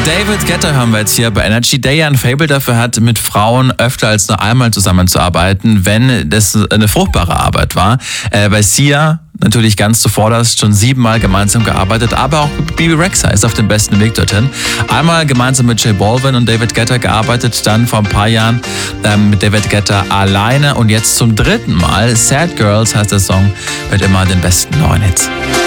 David Guetta hören wir jetzt hier bei Energy, der ja ein Faible dafür hat, mit Frauen öfter als nur einmal zusammenzuarbeiten, wenn das eine fruchtbare Arbeit war. Bei Sia natürlich ganz zuvorderst schon 7 Mal gemeinsam gearbeitet, aber auch Bebe Rexha ist auf dem besten Weg dorthin. Einmal gemeinsam mit J Balvin und David Guetta gearbeitet, dann vor ein paar Jahren mit David Guetta alleine und jetzt zum 3. Mal. Sad Girls heißt der Song mit immer den besten neuen Hits.